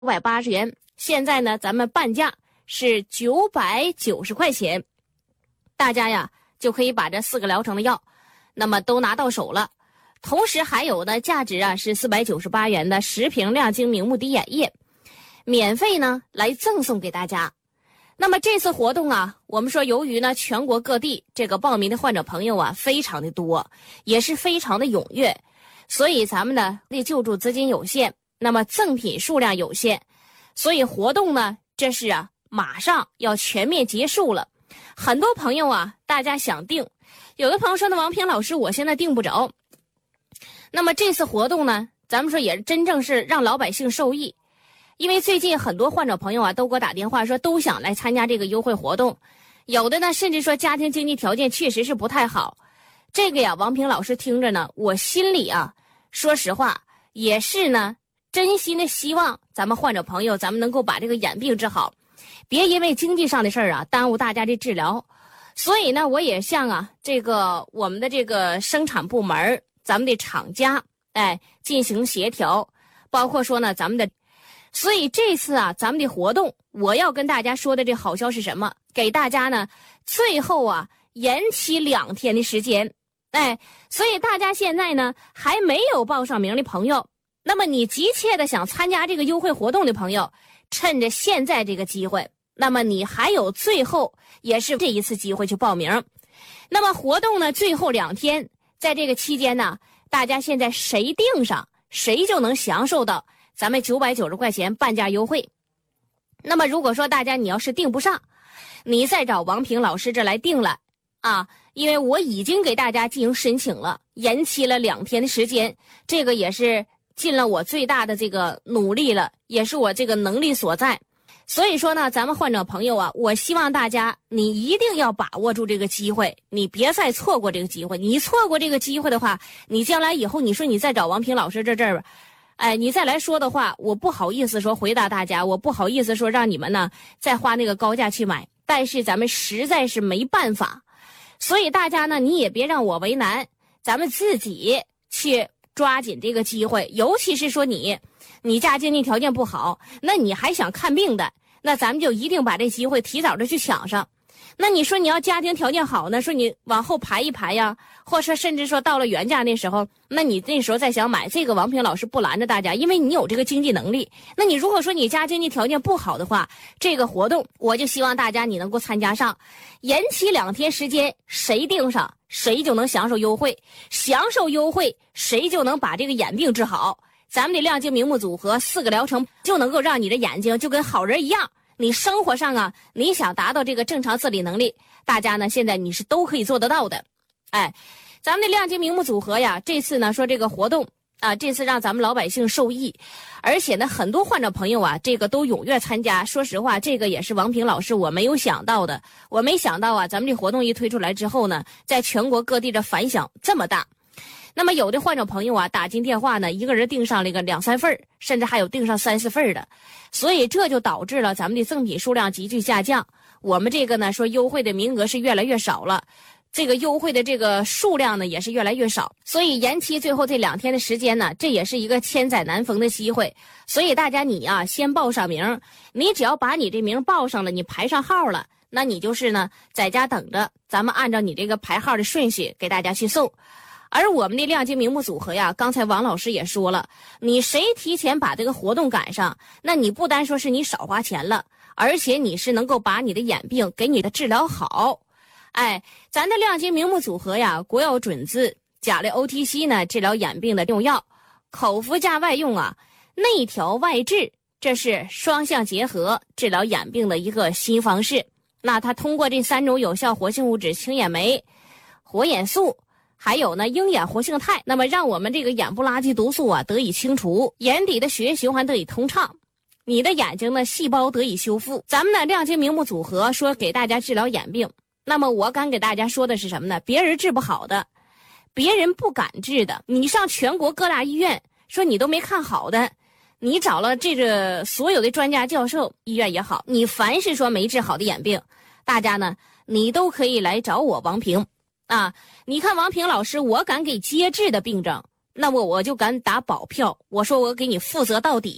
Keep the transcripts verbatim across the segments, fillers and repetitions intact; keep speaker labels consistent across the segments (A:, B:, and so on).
A: 五百八十元，现在呢咱们半价是九百九十块钱，大家呀就可以把这四个疗程的药那么都拿到手了。同时还有呢价值啊是四百九十八元的十瓶亮晶明目滴眼液，免费呢来赠送给大家。那么这次活动啊，我们说由于呢全国各地这个报名的患者朋友啊非常的多，也是非常的踊跃，所以咱们呢为救助资金有限，那么赠品数量有限，所以活动呢这是啊马上要全面结束了。很多朋友啊大家想订，有的朋友说呢王平老师我现在订不着。那么这次活动呢咱们说也真正是让老百姓受益，因为最近很多患者朋友啊都给我打电话说都想来参加这个优惠活动，有的呢甚至说家庭经济条件确实是不太好。这个呀王平老师听着呢我心里啊说实话也是呢真心的希望咱们患者朋友咱们能够把这个眼病治好，别因为经济上的事儿啊耽误大家的治疗。所以呢我也向啊这个我们的这个生产部门咱们的厂家哎进行协调，包括说呢咱们的，所以这次啊咱们的活动我要跟大家说的这好消息是什么，给大家呢最后啊延期两天的时间。哎，所以大家现在呢还没有报上名的朋友，那么你急切的想参加这个优惠活动的朋友，趁着现在这个机会，那么你还有最后也是这一次机会去报名。那么活动呢最后两天，在这个期间呢大家现在谁订上谁就能享受到咱们九百九十块钱半价优惠。那么如果说大家你要是订不上，你再找王平老师这来订了啊，因为我已经给大家进行申请了，延期了两天的时间，这个也是尽了我最大的这个努力了，也是我这个能力所在。所以说呢咱们患者朋友啊，我希望大家你一定要把握住这个机会，你别再错过这个机会。你错过这个机会的话，你将来以后你说你再找王平老师这这儿哎，你再来说的话，我不好意思说回答大家，我不好意思说让你们呢再花那个高价去买，但是咱们实在是没办法。所以大家呢你也别让我为难，咱们自己去抓紧这个机会。尤其是说你你家经济条件不好，那你还想看病的，那咱们就一定把这机会提早的去抢上。那你说你要家庭条件好呢，说你往后排一排呀，或者甚至说到了原价那时候，那你那时候再想买这个，王平老师不拦着大家，因为你有这个经济能力。那你如果说你家经济条件不好的话，这个活动我就希望大家你能够参加上，延期两天时间，谁订上谁就能享受优惠，享受优惠谁就能把这个眼病治好。咱们的亮晶明目组合四个疗程就能够让你的眼睛就跟好人一样，你生活上啊你想达到这个正常自理能力，大家呢现在你是都可以做得到的。哎，咱们的亮晶明目组合呀，这次呢说这个活动啊，这次让咱们老百姓受益，而且呢很多患者朋友啊这个都踊跃参加。说实话这个也是王平老师我没有想到的，我没想到啊咱们这活动一推出来之后呢，在全国各地的反响这么大。那么有的患者朋友啊打进电话呢，一个人订上了一个两三份，甚至还有订上三四份的，所以这就导致了咱们的赠品数量急剧下降。我们这个呢说优惠的名额是越来越少了，这个优惠的这个数量呢也是越来越少，所以延期最后这两天的时间呢，这也是一个千载难逢的机会。所以大家你啊先报上名，你只要把你这名报上了，你排上号了，那你就是呢在家等着，咱们按照你这个排号的顺序给大家去送。而我们的亮晶明目组合呀，刚才王老师也说了，你谁提前把这个活动赶上，那你不单说是你少花钱了，而且你是能够把你的眼病给你的治疗好。哎，咱的亮晶明目组合呀，国药准字甲类 O T C 呢治疗眼病的用药，口服加外用啊，内调外治，这是双向结合治疗眼病的一个新方式。那它通过这三种有效活性物质青眼酶、活眼素还有呢鹰眼活性肽，那么让我们这个眼部垃圾毒素啊得以清除，眼底的血液循环得以通畅，你的眼睛呢细胞得以修复。咱们的亮晶明目组合说给大家治疗眼病，那么我敢给大家说的是什么呢？别人治不好的，别人不敢治的，你上全国各大医院说你都没看好的，你找了这个所有的专家教授，医院也好，你凡是说没治好的眼病，大家呢你都可以来找我王平啊。你看王平老师我敢给接治的病症，那么我就敢打保票，我说我给你负责到底，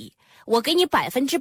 A: 我给你百分之